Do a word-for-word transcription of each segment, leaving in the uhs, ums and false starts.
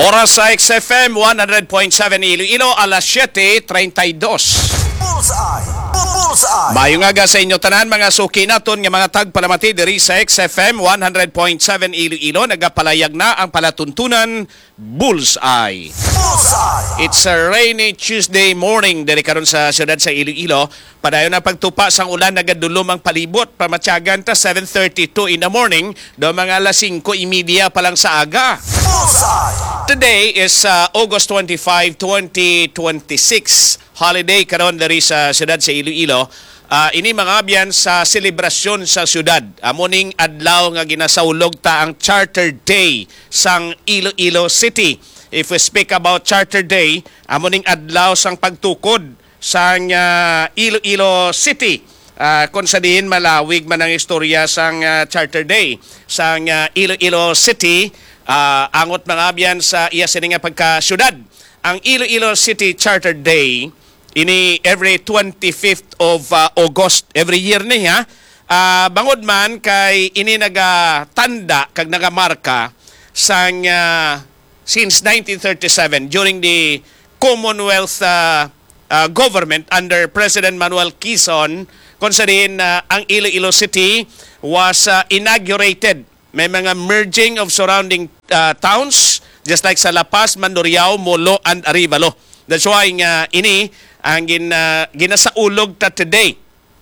Oras sa X F M one hundred point seven Iloilo, alas siyete treinta y dos. Bullseye! Bullseye! Mayong aga sa inyo tanan mga suki naton nga mga tagpalamati diri sa X F M one hundred point seven Iloilo. Nagapalayag na ang palatuntunan Bullseye. Bullseye! It's a rainy Tuesday morning diri karon sa siyudad sa Iloilo. Padayon na pagtupa sang ulan nagadulom ang palibot. Pamatyagan ta seven thirty-two in the morning do mga alas singko y media pa lang sa aga. Bullseye! Today is uh, August twenty-fifth, twenty twenty-six. Holiday karon diri sa siyudad sa Iloilo. Uh, ini mga abyan sa selebrasyon sa siyudad. Amuning adlaw nga ginasawlog ta ang Charter Day sang Iloilo City. If we speak about Charter Day, amuning adlaw sang pagtukod sang uh, Iloilo City. Uh, kung sa diin malawig man ang istorya sang uh, Charter Day sang uh, Iloilo City. Uh, angot mga abyan sa iya sininga pagka-syudad. Ang Iloilo City Charter Day, ini every twenty-fifth of uh, August, every year niya, uh, bangod man kay ini nagatanda kag nagamarka sang uh, since nineteen thirty-seven during the Commonwealth uh, uh, government under President Manuel Quezon, kung sa din uh, ang Iloilo City was uh, inaugurated. May mga merging of surrounding uh, towns just like sa La Paz, Mandurriao, Molo, and Arevalo. That's why nga ini ang gin, uh, ginasaulog ta today.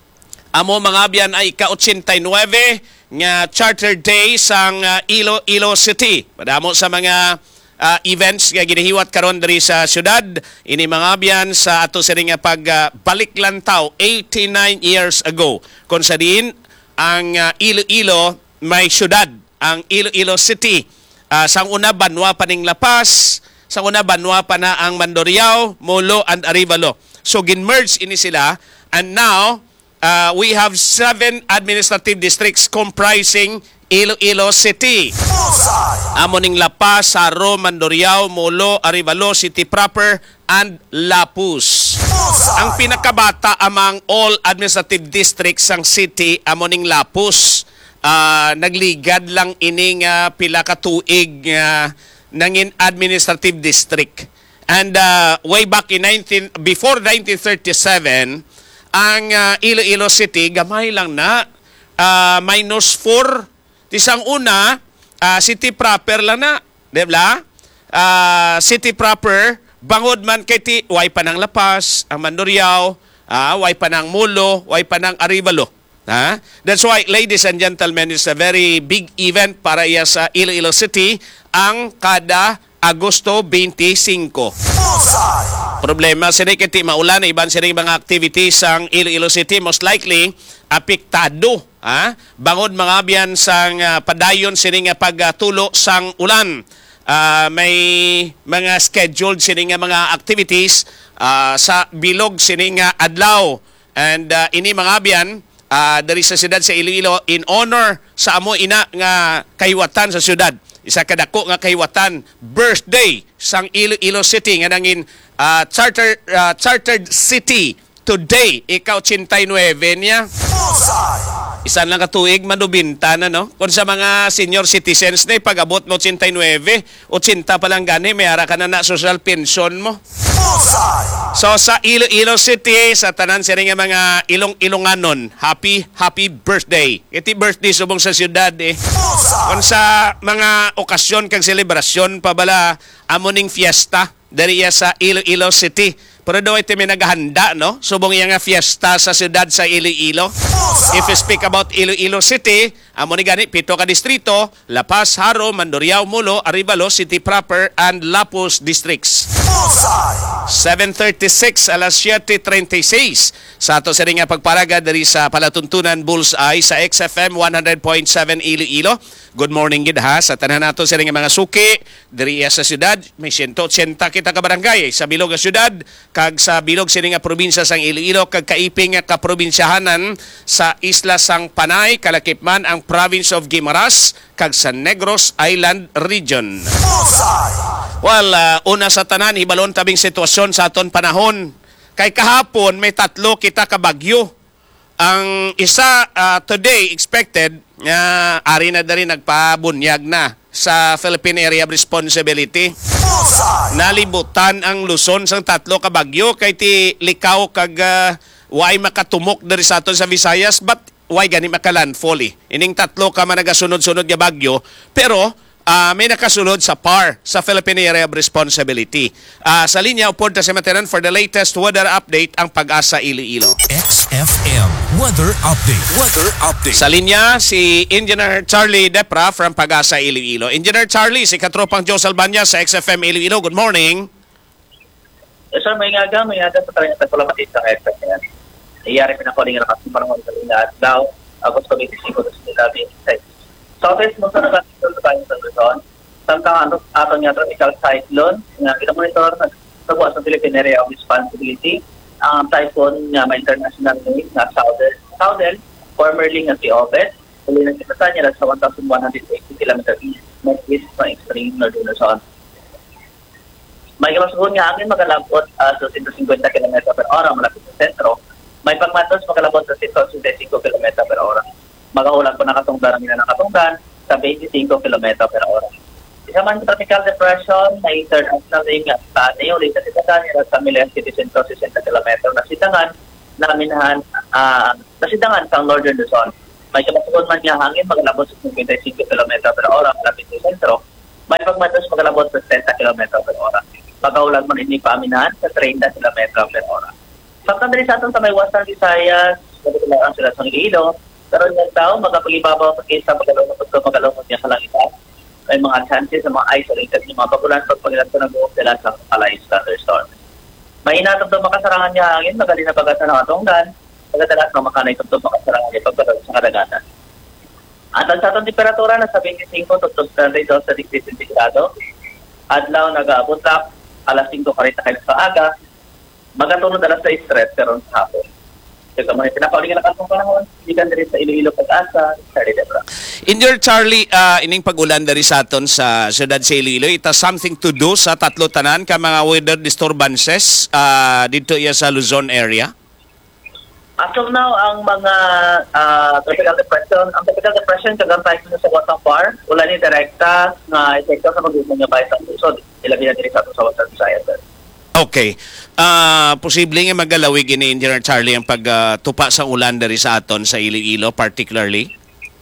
Amo mga abyan ay ika-eighty-nine nga Charter Day sang uh, Iloilo City. Padamo sa mga uh, events nga ginahiwat karon diri sa syudad. Ini mga abyan sa ato sa nga pagbalik uh, lantaw eighty-nine years ago. Kung sa diin ang uh, Iloilo may syudad, ang Iloilo City. Uh, sang una banwa pa ning La Paz, sang una banwa pa na ang Mandurriao, Molo, and Arevalo. So gin-merge ini sila, and now uh, we have seven administrative districts comprising Iloilo City. Bullseye! Amo ning La Paz, Saro, Mandurriao, Molo, Arevalo, City Proper, and Lapus. Bullseye! Ang pinakabata among all administrative districts sang city amo ning Lapus. Uh, nagligad lang ining uh, pila ka tuig uh, nangin administrative district. And uh, way back in nineteen before nineteen thirty-seven, ang uh, Iloilo City gamay lang na uh, minus four. Tisang una, uh, city proper lang na, di ba? Uh, city proper, bangod man kay ti, way pa ng La Paz, ang Mandurriao, uh, way pa ng Molo, way pa ng Arevalo. Ha? That's why, ladies and gentlemen, it's a very big event para iya sa Iloilo City ang kada Agosto twenty-five. Bullseye! Problema, sini kiti maulan, iban sini mga activities ang Iloilo City, most likely, apektado. Ha? Bangod mga abyan sang uh, padayon sini nga pagtulo sang ulan. Uh, may mga scheduled sini nga mga activities uh, sa bilog sini nga adlaw. And uh, ini mga abyan, Uh, dari sa siyudad sa Iloilo in honor sa amo ina nga kahiwatan sa siyudad. Isa kadako nga kahiwatan birthday sang Iloilo City nga nangin uh, charter uh, chartered city today ikaw eighty-nine niya. Bullseye! Isa lang katuig manubinta na no. Kung sa mga senior citizens na pag-abot mo eighty-nine, eighty pa lang gani may ara ka na na social pension mo. Bullseye! So sa Iloilo City, sa tanan sa nga mga ilong-ilonganon, happy, happy birthday. Iti birthday subong sa siyudad eh. Bullseye! Kung sa mga okasyon kag selebrasyon pabala, amuning fiesta dari sa Iloilo City. Pero daw ito may naghahanda, no? Subong iya nga fiesta sa siyudad sa Iloilo. If you speak about Iloilo City, amo ni gani pito ka distrito, La Paz, Haro, Mandurriao, Molo, Arevalo, City Proper, and Lapus districts. Bullseye! seven thirty-six, alas siyete treinta y seis. Sa ato sa rin nga pagparaga dari sa palatuntunan Bullseye sa X F M one hundred point seven Iloilo. Good morning gid ha sa tanan nato sa rin nga mga suki dari sa siyudad. May one hundred eighty kita ka barangay sa bilog nga siyudad kag sa bilog sa rin nga probinsya sang Iloilo kag kaiping nga kaprobinsyahanan sa Isla sang Panay, kalakipman ang province of Guimaras kag sa Negros Island region. Bullseye! Well, uh, una sa tanan, ibalon tabing sitwasyon sa aton panahon. Kay kahapon, may tatlo kita kabagyo. Ang isa ah, today expected nga ari na dari nagpabunyag na sa Philippine Area of Responsibility. Bullseye. Nalibutan ang Luzon sang tatlo ka bagyo kay ti likaw kag uh, way makatumok diri sa aton sa Visayas but way gani makalandfall eh. Ining tatlo ka man nagasunod-sunod nga bagyo pero uh, may nakasunod sa P A R sa Philippine Area of Responsibility. Uh, sa linya upod ta si Materan for the latest weather update ang Pag-asa Iloilo. X F M Weather Update. Weather Update. Sa linya, si Engineer Charlie Depra from Pag-asa Iloilo. Engineer Charlie, si Katropang Joe Salbanya sa X F M Iloilo. Good morning. Yes, sir, may ngaga, may ngaga sa talagang tatulamatid sa X F M. Iyari pinakuling na kasi parang mga saling na daw, August twenty-five to twenty-six. Southwest mo sa nakasitol sa tayo sa Luzon, tangkang ano, ato niya tropical cyclone, na pinamonitor na sa sa Philippine Area of Responsibility, ang typhoon nga may international name na Southern, Southern formerly nga si Obet, huli ng kitasa niya sa one thousand one hundred eighty kilometers east, northeast ng extreme northern Luzon. May kamasuhon nga angin magalabot uh, sa one hundred fifty kilometers per oras malapit sa sentro. May pagmatos magalabot sa one hundred twenty-five kilometers per oras. Magaulan po nakatungdan ang nakatungdan sa twenty-five kilometers per oras. Isa man tropical depression na international name nga sa Neo Lita Sitagan nila sa one hundred sixty kilometers na sitangan naminahan uh, nasitangan sa northern Luzon. May kamasuhon man nga hangin magalabot sa twenty-five kilometers per oras malapit sa sentro. May pagmatos magalabot sa thirty kilometers per oras. Pagaulan man ini paminahan sa thirty kilometers per oras. Pagkandali sa atin sa may Western Visayas, magkakalaan sila sa Iloilo, pero yung tao, magkapagibabaw sa kisa, magalunod ito, magalunod niya sa langitan. May mga chances sa mga isolated ng mga bagulan pagpagilan ko ng buong sila sa Alliance Thunderstorm. May inatong ito makasarangan niya hangin, magaling na pagkata ng atonggan, pagkadalas na makanay ito makasarangan niya pagkadalas sa kadagatan. At ang sa atong temperatura na sa twenty-five to thirty-two sa degrees centigrado, adlaw nag-aabot alas five forty kayo sa aga, magatunod alas sa stress pero sa hapon. Kaya mga pinapauling na katong panahon, hindi ka rin sa Iloilo Pag-asa, Charlie Debra. Engineer Charlie, uh, ining pag-ulan dari sa aton sa siyudad sa Iloilo, it has something to do sa tatlo tanan ka mga weather disturbances uh, dito iya sa Luzon area? As of now, ang mga uh, tropical depression, ang tropical depression kagang tayo sa Watang Par, wala ni direkta na epekto sa mag-usong niya bahay sa Luzon. Ilabi na din sa ato sa Western Visayas. Okay. Uh, posible nga magalawig ni Engineer Charlie ang pagtupa uh, sa ulan dari sa aton sa Iloilo particularly?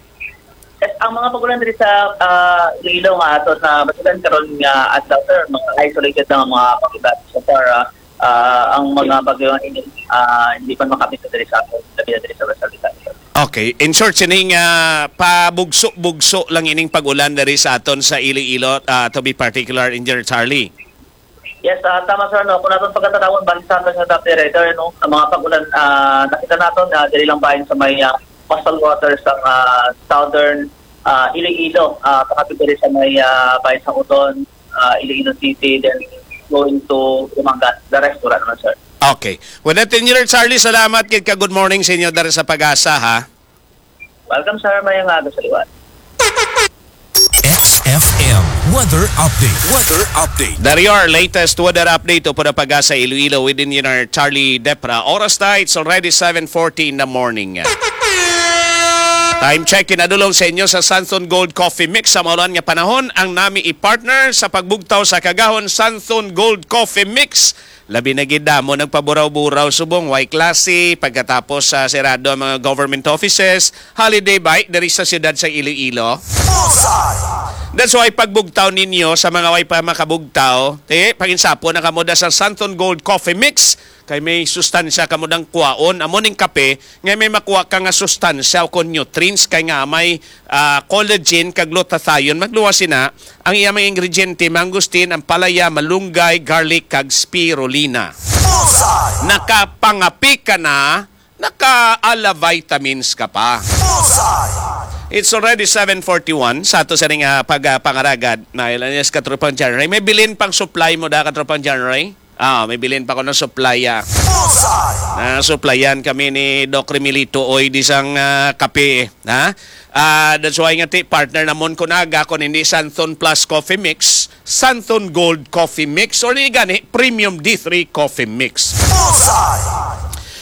Yes, ang mga pagulan diri sa uh, Iloilo nga ato na basilan karon nga at sir, mga isolated na mga pagibat so far uh, uh, ang mga bagyo ini uh, hindi pa makapit diri sa ato labi diri sa Western Visayas. Okay. In short, sining uh, pabugso-bugso lang ining pag-ulan dari sa aton sa Iloilo uh, to be particular, Engineer Charlie. Yes, uh, tama sir, no? Kung natin pagkatawang bansa sa top director, no? Ang mga pagulan, uh, nakita natin na uh, dali lang bayan sa may uh, coastal waters ng uh, southern uh, Iloilo, uh, kakapit sa may uh, bayan sa Uton, uh, Iloilo City, then going to Umangat, the rest wala naman sir. Okay. With that, Engineer Charlie, salamat kid ka. Good morning sa inyo dari sa Pag-asa, ha? Welcome sir, may nga sa liwan. X F M Weather Update. Weather Update. There you are, latest weather update po na Pag-asa Iloilo with Engineer Charlie Depra. Oras na, it's already seven forty in the morning. Time check, kinadulong sa inyo sa Santhon Gold Coffee Mix. Sa maulan nga panahon, ang nami i-partner sa pagbugtaw sa kagahon Santhon Gold Coffee Mix. Labi na gidamo, nagpaburaw-buraw subong, Y klase, pagkatapos sa uh, sirado ang mga government offices, holiday bite, dari sa siyudad sa Iloilo. Bullseye. That's why pagbugtaw ninyo sa mga way pa makabugtaw, eh, paginsapo na kamuda sa Santhon Gold Coffee Mix, kay may sustansya kamudang kuwaon, amoning kape, nga may makuha ka nga sustansya o kon nutrients, kay nga may uh, collagen, kag glutathione, magluwa sina, ang iya mga ingrediente, mangustin, ang palaya, malunggay, garlic, kag spirulina. Bullseye. Nakapangapi ka na, naka-ala vitamins ka pa. Bullseye. It's already seven forty-one sa ato sa ring uh, pagpangaragad na ilan yes katropang January. May bilin pang supply mo da katropang January? Ah, may bilin pa ko ng supply. Uh, Bullseye. uh, supplyan kami ni Doc Remilito Oy di sang uh, kape. Ha? Uh, that's why nga ti partner namon ko naga kon hindi Santhon Plus Coffee Mix, Santhon Gold Coffee Mix or ni gani Premium D three Coffee Mix. Bullseye.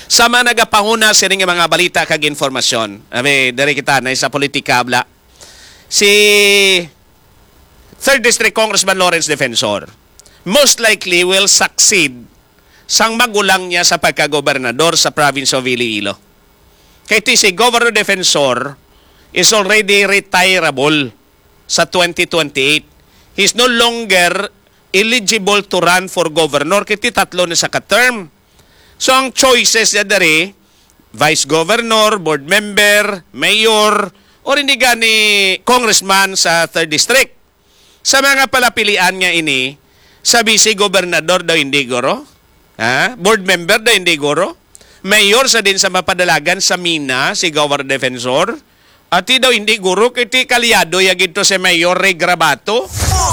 Sa mga nagapanguna sini nga mga balita kag informasyon. Abi, diri kita na sa politika bla. Si third District Congressman Lawrence Defensor most likely will succeed sang magulang niya sa pagkagobernador sa province of Iloilo. Kaya si Governor Defensor is already retireable sa twenty twenty-eight. He's no longer eligible to run for governor. Kaya tatlo na sa ka-term. So ang choices niya dari, vice governor, board member, mayor, o hindi gani congressman sa third district. Sa mga palapilian niya ini, sa vice gobernador daw hindi guro, ha? Board member daw hindi guro, mayor sa din sa mapadalagan sa Mina, si Governor Defensor, at daw hindi guro, kiti kalyado yagito si Mayor Ray Grabato.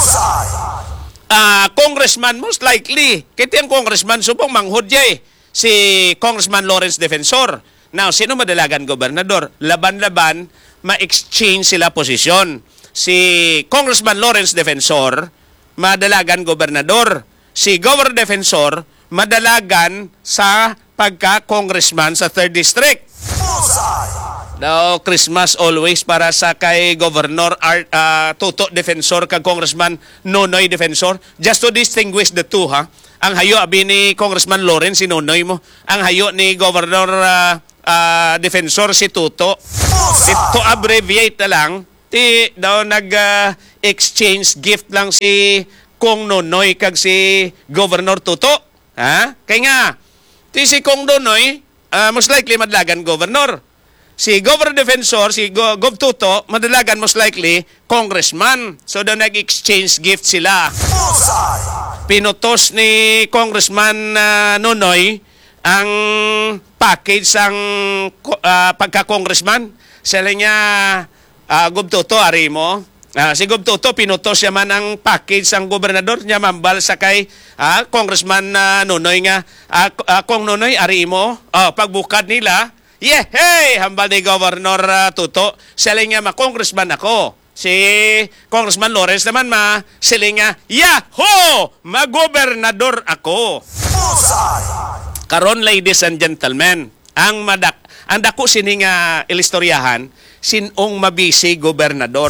Uh, congressman most likely, kiti ang congressman subong manghudya eh, si Congressman Lawrence Defensor. Now, sino madalagan gobernador? Laban-laban, ma-exchange sila posisyon. Si Congressman Lawrence Defensor, madalagan gobernador. Si Governor Defensor, madalagan sa pagka-congressman sa third District. Now, Christmas always para sa kay Governor Art, uh, Toto Defensor kag Congressman Nonoy Defensor. Just to distinguish the two, ha? Ang hayo abi ni Congressman Lawrence si Nonoy mo. Ang hayo ni Governor uh, uh, Defensor si Toto. To abbreviate na lang, ti daw nag-exchange uh, gift lang si Kong Nonoy kag si Governor Toto. Ha? Kaya nga, ti si Kong Nonoy, uh, most likely madlagan Governor. Si Governor Defensor, si Go Gov Toto, madalagan most likely congressman. So daw nag-exchange gift sila. Pinutos ni Congressman uh, Nonoy ang package sang uh, pagka-congressman. Sila niya, uh, Gov Toto, ari mo. Uh, si Gov Toto, pinutos siya man ang package sang gobernador niya mambal sa kay uh, Congressman uh, Nonoy nga. Uh, uh, Kong Nonoy, ari mo. Uh, pagbukad nila, yeah, hey! Hambal ni Governor uh, Tuto, sila nga ma-congressman ako. Si Congressman Lawrence naman ma, sila nga, yahoo! Ma-gobernador ako. Karon, ladies and gentlemen, ang madak ang dako sini nga ilistoryahan, sinong mabisi gobernador.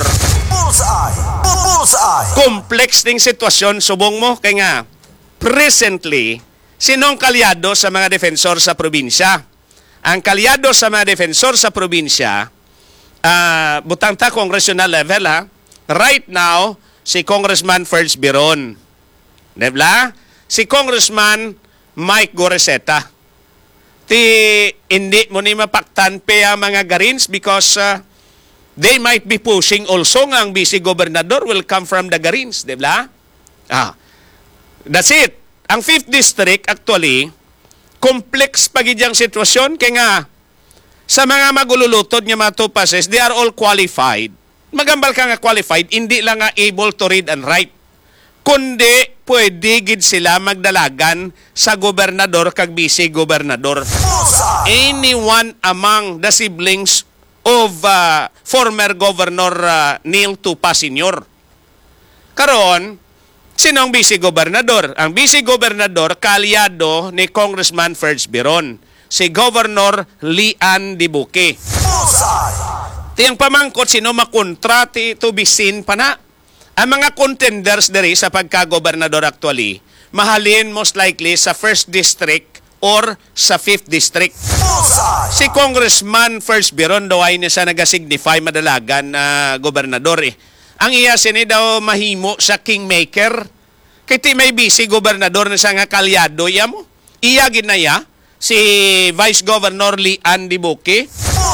Complex ning sitwasyon, subong mo, kaya nga, presently, sinong kalyado sa mga defensor sa probinsya? Ang kalyado sa mga defensor sa probinsya, uh, butang ta congressional level ha, right now, si Congressman Ferds Biron. Debla? Si Congressman Mike Goreseta. Ti, hindi mo ni mapaktan pa ang mga Garins because uh, they might be pushing also nga ang vice gobernador will come from the Garins. Debla? Ah, that's it. Ang fifth District actually, complex pagidyang sitwasyon kaya nga sa mga magululutod nga mga tupases, they are all qualified. Magambal ka nga qualified, hindi lang nga able to read and write. Kundi pwede gid sila magdalagan sa gobernador kag vice gobernador. Anyone among the siblings of uh, former Governor uh, Neil Tupa Senior Karon, sino ang vice gobernador? Ang vice gobernador, kalyado ni Congressman Ferds Biron, si Governor Lian Dibuque. Tiyang pamangkot, sino makontra ti to be seen pa na? Ang mga contenders diri sa pagka-gobernador actually, mahalin most likely sa first District or sa fifth District. Si Congressman Ferds Biron, daw ay niya sa nag-signify madalagan na uh, gobernador eh. Ang iya sini daw mahimo sa kingmaker. Kiti may busy gobernador na siya nga kalyado. Iya mo? Iya ginaya si Vice Governor Lian Dibuque.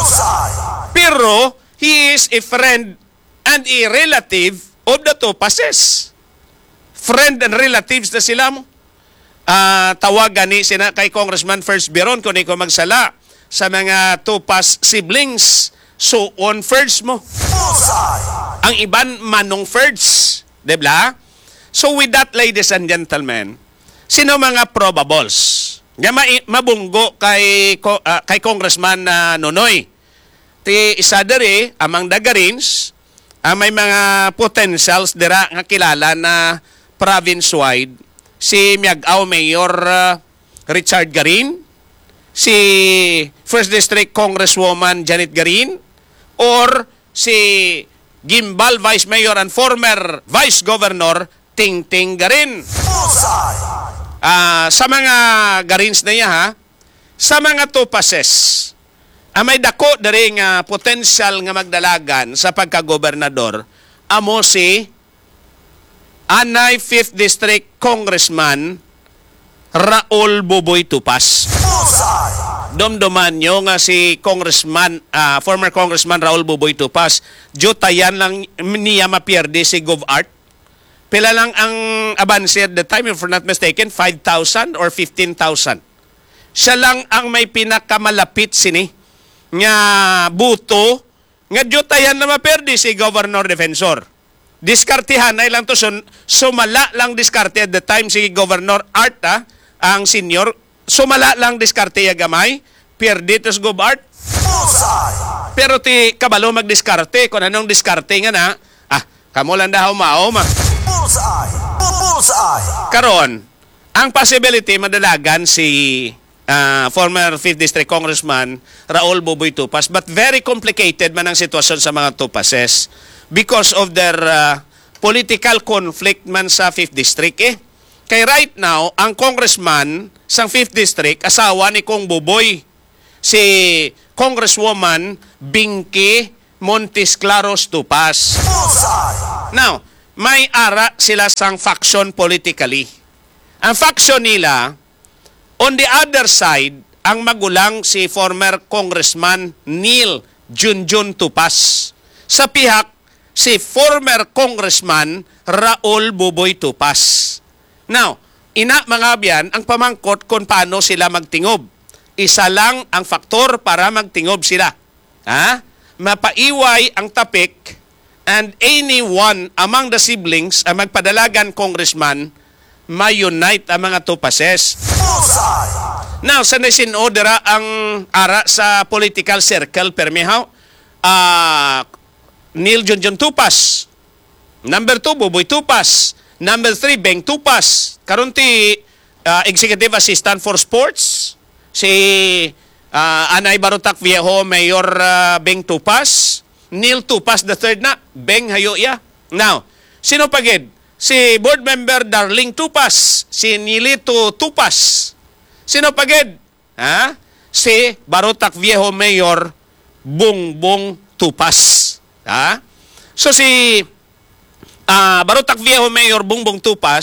Pero he is a friend and a relative of the Topases. Friend and relatives na sila mo. Uh, tawagan ni sina kay Congressman Ferds Biron kung ikaw magsala sa mga Topas siblings. So on Ferds mo. Ang iban manong Ferds. Debla? So with that, ladies and gentlemen, sino mga probables? Nga ma- mabunggo kay, uh, kay Congressman uh, Nonoy. Ti isa diri, amang Dagarins, uh, may mga potentials dira nga kilala na province-wide. Si Miagaw Mayor uh, Richard Garin, si First District Congresswoman Janet Garin or si Gimbal Vice Mayor and former Vice Governor Tingting Garin. Bullseye. Ah, sa mga Garins na iya ha, sa mga tupases, ah, may dako dari nga potential nga magdalagan sa pagka-gobernador, amo si Anay fifth District Congressman Raul Buboy Tupas. Bullseye. Domdoman nyo nga si Congressman, ah, former Congressman Raul Buboy Tupas, jutayan lang niya mapierde si GovArt. Pila lang ang abanse at the time, if we're not mistaken, five thousand or fifteen thousand. Siya lang ang may pinakamalapit sini nga buto nga jutayan na mapierde si Governor Defensor. Diskartihan ay lang to, so, sumala lang diskarte at the time si Governor Art, ah, ang senior, sumala lang diskarte ya gamay, pierde tos GovArt. Bullseye. Pero ti kabalo magdiskarte, kung anong diskarte nga na, ah, kamo lang daw mao ma. Bullseye. Bullseye. Karon, ang possibility madalagan si ah, former fifth District Congressman Raul Buboy Tupas, but very complicated man ang sitwasyon sa mga Tupases because of their ah, political conflict man sa fifth District eh. Kay right now, ang congressman sa fifth District, asawa ni Kong Buboy, si Congresswoman Binky Montes Claros Tupas. Bullseye. Now, may ara sila sang faction politically. Ang faction nila, on the other side, ang magulang si former Congressman Neil Junjun Tupas. Sa pihak, si former Congressman Raul Buboy Tupas. Now, ina mga biyan, ang pamangkot kung paano sila magtingob. Isa lang ang faktor para magtingob sila. Ha? Mapaiway ang tapik and anyone among the siblings ang magpadalagan congressman, ma-unite ang mga Tupases. Bullseye. Now, sa nasin-odera ang ara sa political circle, permihaw, uh, Neil Junjun Tupas. Number two, Buboy Tupas. Number three, Beng Tupas. Karon ti uh, Executive Assistant for Sports, si uh, Anay Barotac Viejo, Mayor uh, Beng Tupas. Neil Tupas the third na, Beng hayo ya. Now, sino pagid? Si board member Darling Tupas, si Nilito Tupas. Sino pagid? Ha? Si Barotac Viejo Mayor Bongbong Tupas. Ha? So si uh, Barotac Viejo Mayor Bongbong Tupas,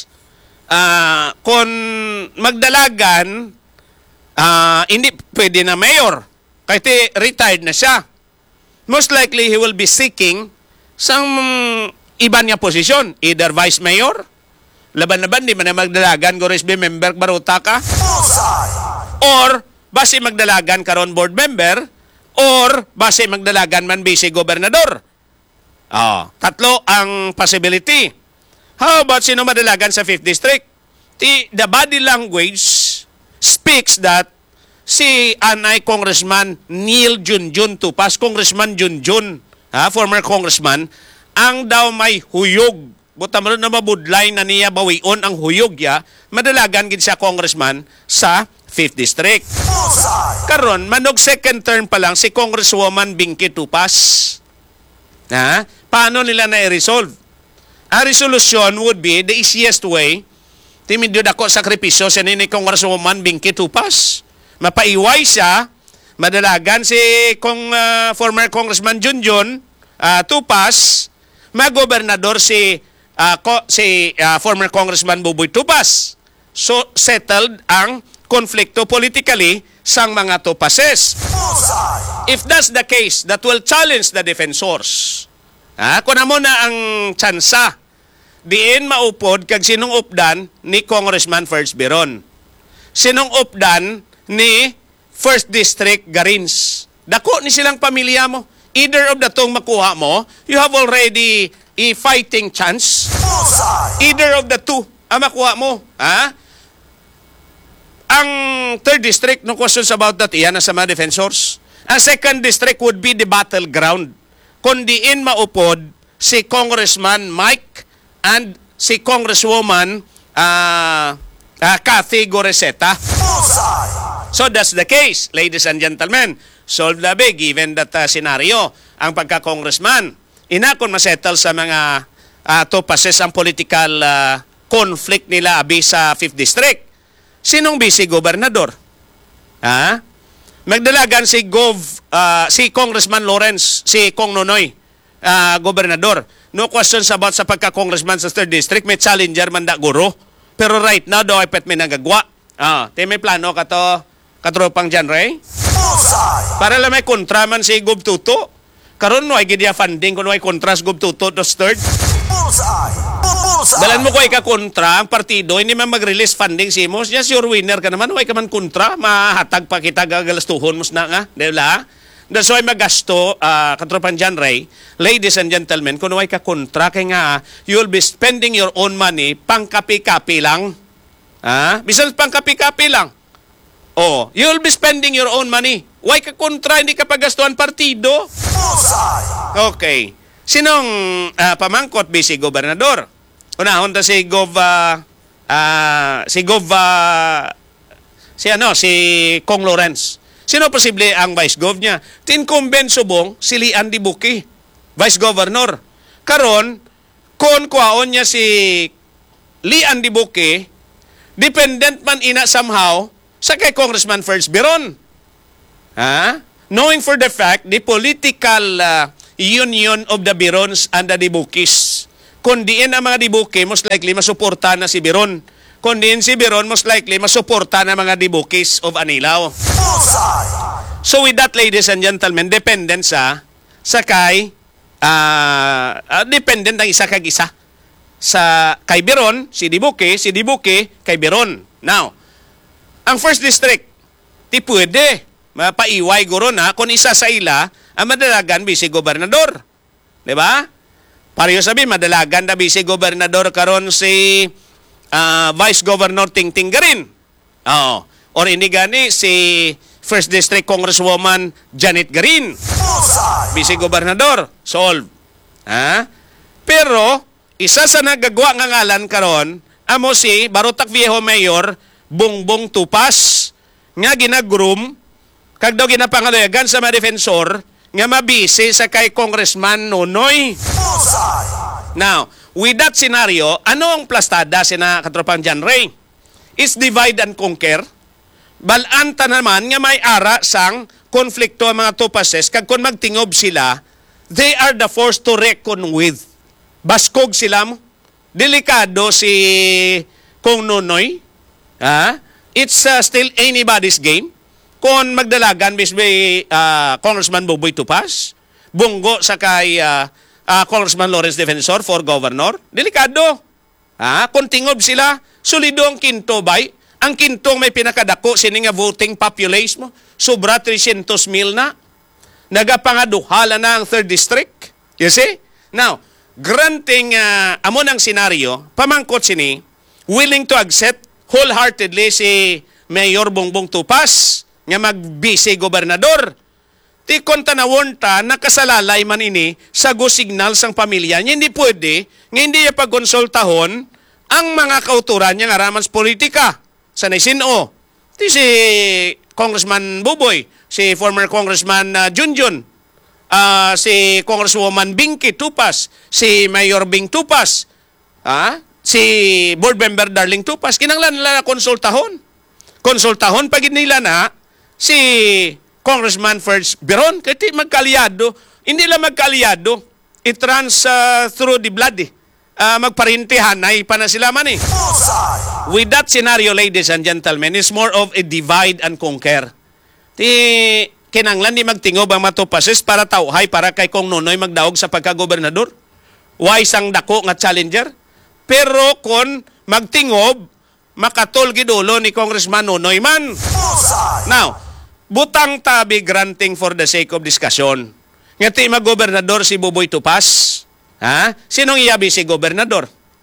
uh, kung magdalagan, uh, hindi pwede na mayor. Kahit retired na siya. Most likely, he will be seeking some iba niya posisyon. Either vice mayor, laban-laban, di man na magdalagan, Gores B, member Baruta ka. Bullseye. Or, base magdalagan karon board member, or base magdalagan man base gobernador. Oh, tatlo ang possibility. How about sino madalagan sa fifth District? The, the body language speaks that si Anay Congressman Neil Junjun Tupas, Congressman Junjun, ha, former congressman, ang daw may huyog. Buta mo na mabudlay na niya bawion ang huyog ya, madalagan gid siya congressman sa fifth District. Bullseye. Karon, manog second term pa lang si Congresswoman Binky Tupas. Ha? Paano nila na-resolve? Ang resolution would be the easiest way. Timidyo dako sakripisyo sa ni Congresswoman Binky Tupas. Mapaiway siya, madalagan si kong uh, former Congressman Junjun uh, Tupas, magobernador si uh, ko, si uh, former Congressman Buboy Tupas. So settled ang konflikto politically sang mga Tupases. Bullseye. If that's the case, that will challenge the defensors. Ha, kuna mo na ang tsansa diin maupod kag sinong updan ni Congressman First Biron. Sinong updan ni First District Garins. Dako ni silang pamilya mo. Either of the tong makuha mo, you have already a fighting chance. Bullseye. Either of the two ang makuha mo. Ha? Ang third district, no questions about that, iyan na sa mga defensors. Ang second district would be the battleground. Kung diin maupod si Congressman Mike and si Congresswoman uh, uh, Kathy Goreseta. Bullseye. So that's the case, ladies and gentlemen. Solved na ba, given that uh, scenario, ang pagka-congressman, inakon masettle sa mga uh, topases ang political uh, conflict nila abi sa fifth District. Sinong vice gobernador? Ha? Magdalagan si Gov, uh, si Congressman Lawrence, si Kong Nonoy, uh, gobernador. No questions about sa pagka-congressman sa third District. May challenger man da guro. Pero right now, daw ay pet may nagagwa. Ah, te may plano ka to, katropang dyan, Ray? Bullseye. Para lang may kontra man si Gov Tuto. Karon no ay gidya funding kung no ay kontras Gov Tuto dos third. Bullseye. Bullseye. Dalan mo ko ay ka-kontra ang partido, hindi man mag-release funding si mo. Yes, your winner ka naman. Huwag ka man kontra. Mahatag pa kita gagalastuhon mo na nga. Di ba? That's why magasto, uh, katropan dyan, Ray, ladies and gentlemen, kung huwag ka kontra, kaya nga, you'll be spending your own money pang kapi-kapi lang. Ha? Bisan pang kapi-kapi lang. Oh, you'll be spending your own money. Huwag ka kontra, hindi ka pagastuhan partido. Bullseye. Okay. Sinong uh, pamangkot vice gobernador? Unahon ta si Gov uh, uh, si Gov uh, si ano si Kong Lawrence. Sino posible ang vice gov niya? Tincumbent subong si Lian Dibuki, vice governor. Karon kon kuhaon niya si Lian Dibuki, dependent man ina somehow sa kay Congressman First Biron. Ha? Knowing for the fact the political uh, union of the Birons and the Dibukis. Kung diin ang mga Dibuki, most likely masuporta na si Biron. Kung diin si Biron, most likely masuporta na mga Dibukis of Anilao. Bullseye. So with that, ladies and gentlemen, dependent sa sa kay uh, uh, dependent ang isa kag isa. Sa kay Biron, si Dibuki, si Dibuki kay Biron. Now, ang first district, ti pwede mapaiway guro na kung isa sa ila ang madalagan vice gobernador. Di ba? Pareho sabi, madalagan na vice gobernador karon si uh, Vice Governor Tingting Garin. Oh. Or hindi gani si First District Congresswoman Janet Garin. Bullseye. Vice gobernador. Solve. Ha? Pero, isa sa nagagwa nga ngalan karon, amo si Barutak Viejo Mayor Bongbong Tupas nga ginagroom kag daw ginapangalayagan sa mga defensor nga mabisi sa kay Congressman Nonoy. Bullseye. Now, with that scenario, ano ang plastada sina katropang John Ray? Is divide and conquer. Balanta naman nga may ara sang konflikto ang mga tupases kag kung magtingob sila, they are the force to reckon with. Baskog sila mo. Delikado si Kong Nonoy. Ha? It's uh, still anybody's game. Kung magdalagan bisbe uh, Congressman Buboy Tupas, bunggo sa kay uh, uh, Congressman Lawrence Defensor for Governor, delikado. Ha? Kung tingob sila, solido ang kinto bay. Ang kintong may pinakadako sini nga voting population mo, sobra three hundred mil na. Nagapangaduhala na ang third district. You see? Now, granting uh, amo ng senaryo, pamangkot sini, willing to accept wholeheartedly si Mayor Bongbong Tupas nga mag-vice gobernador. Ti kon tanawon ta nakasalalay man ini sa go signal sang pamilya niya, hindi pwede nga hindi niya pagkonsultahon ang mga kauturan niya nga raman sa politika. Sa naisino, ti si Congressman Buboy, si former Congressman uh, Junjun, uh, si Congresswoman Binky Tupas, si Mayor Bing Tupas, ah, si Board Member Darling Tupas, kinanglan nila na konsultahon. Konsultahon pag nila na si Congressman First Biron, kasi magkaliado, hindi lang magkaliado, it runs uh, through the blood eh. Uh, magparintihan ay pa na sila man eh. Bullseye. With that scenario, ladies and gentlemen, it's more of a divide and conquer. Ti kinanglan di magtingob ang matupases para tauhay para kay Kong Nonoy magdaog sa pagka-gobernador. Why sang dako nga challenger? Pero kung magtingob, makatol gidulo ni Congressman Nonoy man. Bullseye. Now, butang tabi granting for the sake of discussion. Nga ti mag-gobernador si Buboy Tupas. Ha? Sinong iyabi si gobernador?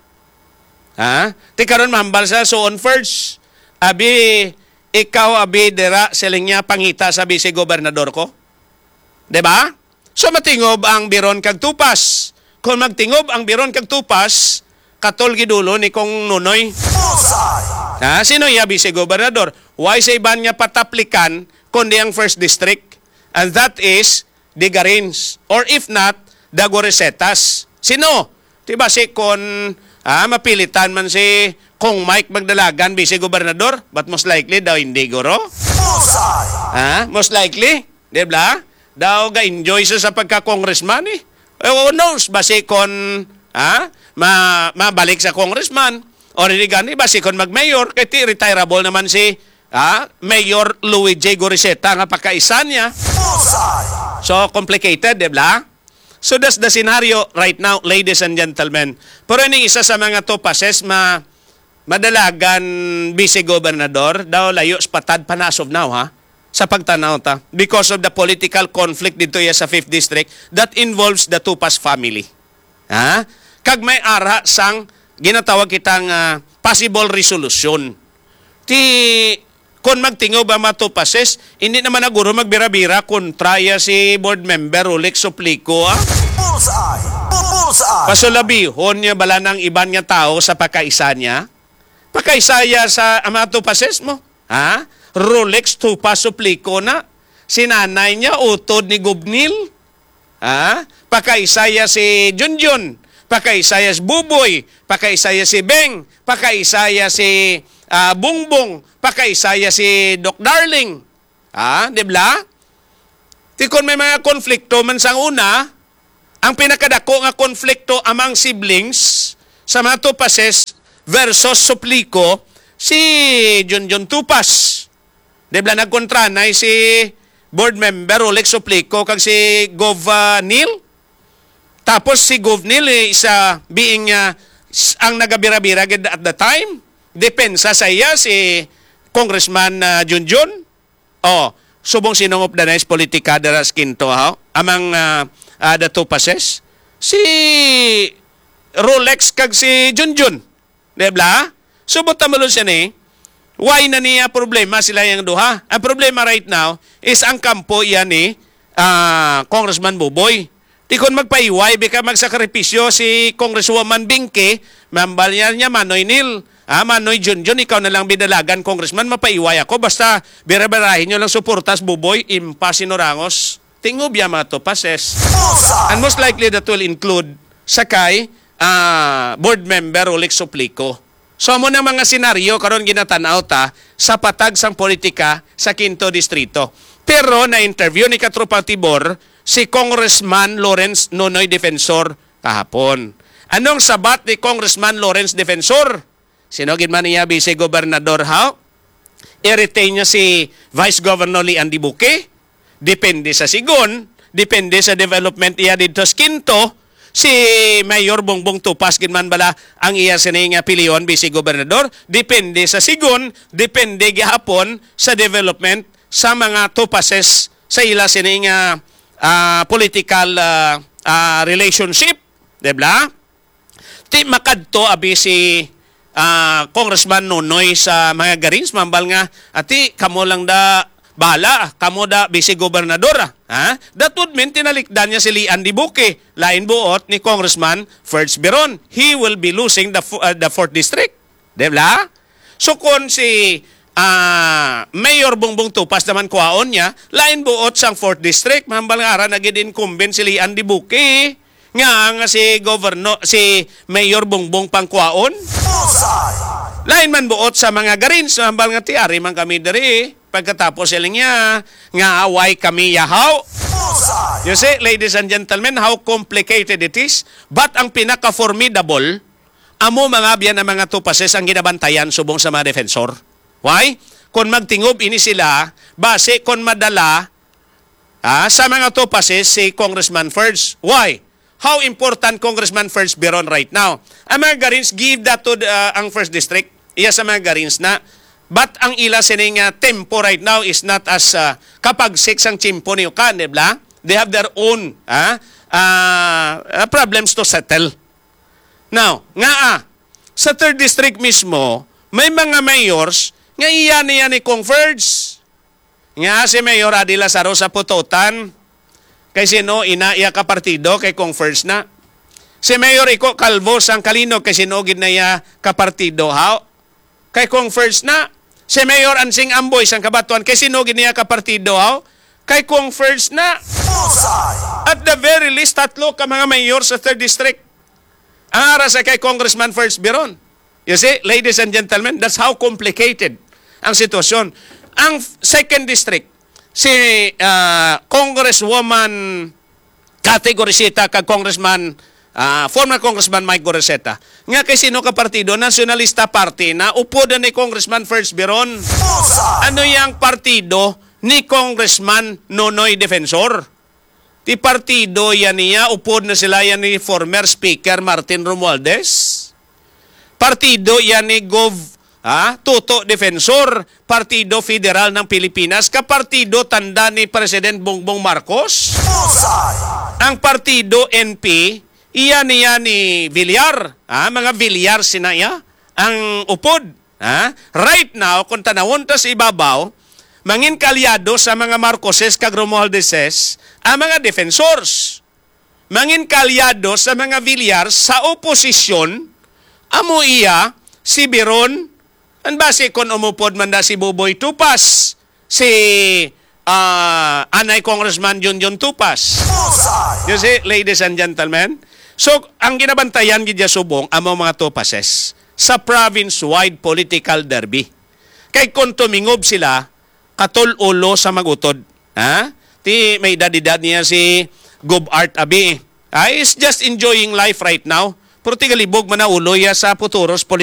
Ha? Ti karon mahambal sa so on first. Abi, ikaw abi dira siling niya pangita sa vice gobernador ko. 'Di ba? So matingob ang Biron kag Tupas. Kung magtingob ang Biron kag Tupas, katol gidulo ni Kong Nonoy. Bullseye. Ha? Sino iya vice gobernador? why sa iban nga pataplikan kundi ang first district? And that is the Garins. Or if not, the Goresetas. Sino? Diba si kon ah, mapilitan man si Kong Mike Magdalagan, vice gobernador? But most likely daw hindi, guro? Bullseye. Ah, most likely. Diba? Daw ga-enjoy siya sa pagka-congressman eh. Who knows? Basi kon ah, ma mabalik sa congressman. O hindi gani, basi kon mag-mayor, kaya ti retireable naman si ah, Mayor Louis J. Goriseta nga pagkaisa niya. Bullseye. So, complicated, di ba? So, that's the scenario right now, ladies and gentlemen. Pero ini isa sa mga topases, ma madalagan vice-gobernador, daw layo patad pa na as of now, ha? Sa pagtanaw ta. Because of the political conflict dito ya sa fifth District that involves the Tupas family. Ha? Kag may ara sang ginatawag kitang uh, possible resolution. Ti kung magtingaw ba matupases, hindi naman na guro magbira-bira kontra ya si board member Rolex Suplico. Ah? Bullseye. Bullseye. Pasulabihon niya bala ng iban nga tao sa pakaisa niya. Pakaisa ya sa amatupases mo. Ha? Rolex Tupas Suplico na. Sinanay niya utod ni Gubnil. Ha? Pakaisa ya si Junjun. Pakaisa ya si Buboy. Pakaisa ya si Beng. Pakaisa ya si uh, Bungbong. Pakaisaya si Doc Darling. Ah, di ba? Ti kon may mga konflikto man sang una, ang pinakadako nga konflikto among siblings sa mga Tupases versus Suplico, si Junjun Tupas. Di ba nagkontranay si board member Rolex Suplico kag si Gov uh, Neil? Tapos si Gov Neil eh, isa being uh, ang nagabira-bira at the time. Depensa sa iya si Congressman uh, Junjun. Oh, subong sinungop da na is politika daras kinto ha. Amang uh, uh, the Tupases. Si Rolex kag si Junjun. Debla? Subot tamalon siya ni. Why na niya problema sila yung duha? Ang problema right now is ang kampo yan ni uh, Congressman Buboy. Di kon magpaiway, bika magsakripisyo si Congresswoman Binke, mambalyan niya Manoy Nil. Ah, Manoy Junjun, ikaw na lang bidalagan, Congressman, mapaiway ako. Basta birabarahin nyo lang suportas, Buboy, impa sinorangos. Tingob ya mga Tupases. And most likely that will include sakay uh, board member Rolex Suplico. So mo na mga senaryo karon ginatanaw ta sa patag sang politika sa Quinto Distrito. Pero na-interview ni Katropang Tibor si Congressman Lawrence Nonoy Defensor kahapon. Anong sabat ni Congressman Lawrence Defensor? Sinogin man niya Vice Gobernador how? I-retain niya si Vice Governor Lee Andy Buke. Depende sa sigon. Depende sa development iya dito sa Quinto. Si Mayor Bongbong Tupas ginman bala ang iya sining piliyon Vice Gobernador. Depende sa sigon. Depende gihapon sa development sa mga Tupases sa ila sining uh, uh, political uh, uh, relationship. Diba? Ti makadto abi si Uh, Congressman Nonoy sa mga Garins, mambal nga, ati, kamo lang da bala, kamo da Vice Gobernador. Ha? That would mean tinalikdan niya si Lee Andy Buke, lain buot ni Congressman Ferds Beron. He will be losing the uh, the fourth District. Diba? So kung si uh, Mayor Bongbong Tupas naman kuhaon niya, lain buot sang fourth District, mambal nga ara naging incumbent si Lee Andy Buke. Nga nga si Governor, si Mayor Bongbong pangkuaon. Lain man buot sa mga Garins, hambal nga tiari man kami dari. Pagkatapos sila niya, nga away kami yahaw. You see, ladies and gentlemen, how complicated it is. But ang pinaka-formidable, amo mga biyan ang mga Tupases ang ginabantayan subong sa mga defensor. Why? Kung magtingob ini sila, base kung madala ah, sa mga Tupases si Congressman Ferds. Why? How important Congressman Ferds Beron right now? Ang mga Garins, give that to the, uh, ang first District. Iya sa mga Garins na. But ang ila sining uh, tempo right now is not as uh, kapag six ang chimpo ni Ukan, diba? They have their own uh, uh, problems to settle. Now, nga ah, sa third District mismo, may mga mayors nga iya niya ni Kong Ferds. Nga si Mayor Adi Lazaro sa Pututan, kay sino ina iya ka partido kay Kong Ferds na. Si Mayor Iko Calvo sang Kalino kay sino gid na iya ka partido how? Kay Kong Ferds na. Si Mayor Ansing Amboy sang kabatuan kay sino giniya ka partido haw? Kay kung first na Bullseye. at the very least tatlo ka mga mayor sa third district. Ang ara sa kay Congressman First Biron. You see, ladies and gentlemen, that's how complicated ang sitwasyon. Ang second district, si uh, Congresswoman Cathy Goriseta kag Congressman uh, former Congressman Mike Goriseta. Nga kay sino ka partido? Nationalista Party na upo na ni Congressman First Biron. Bullseye. Ano yang partido ni Congressman Nonoy Defensor? Ti partido yan niya, upod na sila yan ni former Speaker Martin Romualdez. Partido yan ni Gov ha, Toto Defensor, Partido Federal ng Pilipinas, kapartido tanda ni President Bongbong Marcos. Bullseye. Ang partido N P, iyan niya ni Villar, ha, mga Villar sinaya, ang upod. Ha? Right now, kung tanawon ta sa ibabaw, mangin kalyado sa mga Marcoses kag Romualdezes ang mga defensors. Mangin kalyado sa mga Villar sa oposisyon, amo iya si Biron, ang base kon umupod man da si Buboy Tupas, si uh, Anay Congressman Junjun Tupas. Bullseye. You see, ladies and gentlemen, so ang ginabantayan gidya subong amo mga Tupases sa province-wide political derby. Kay kung tumingob sila, katol-ulo sa magutod. Ha? Ti may edad-edad niya si Gov Art Abi. Ah, is just enjoying life right now. Pero tigalibog man na ulo ya sa futuros political